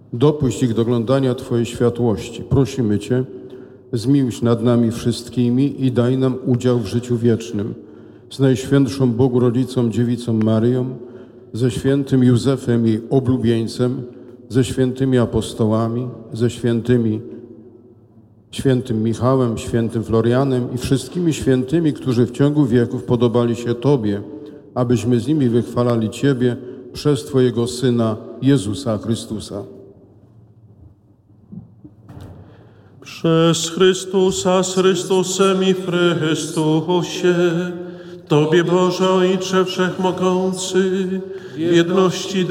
Dopuść ich do oglądania Twojej światłości. Prosimy Cię, zmiłuj się nad nami wszystkimi i daj nam udział w życiu wiecznym. Z Najświętszą Bogu Rodzicą Dziewicą Maryją, ze świętym Józefem jej oblubieńcem, ze świętymi apostołami, ze świętym Michałem, świętym Florianem i wszystkimi świętymi, którzy w ciągu wieków podobali się Tobie, abyśmy z nimi wychwalali Ciebie przez Twojego Syna Jezusa Chrystusa. Przez Chrystusa, z Chrystusem i w Chrystusie, Tobie, Boże Ojcze Wszechmogący, w jedności